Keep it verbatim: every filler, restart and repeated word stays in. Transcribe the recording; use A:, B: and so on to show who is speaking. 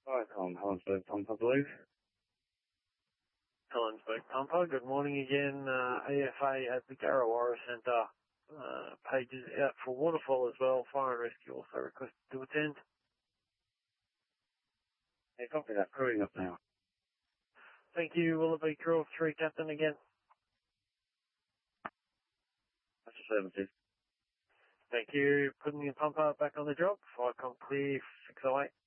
A: Hi, Tom. Helensburg Pump, I believe.
B: Helensburg Pumper, good morning again. Uh, A F A at the Garrawara Centre. Uh, pages out for waterfall as well. Fire and rescue also requested to attend.
A: Yeah, copy that. Crewing up now.
B: Thank you. Will it be crew of three, Captain, again?
A: That's affirmative.
B: Thank you. Putting the pumper back on the job. Fire com clear, six oh eight.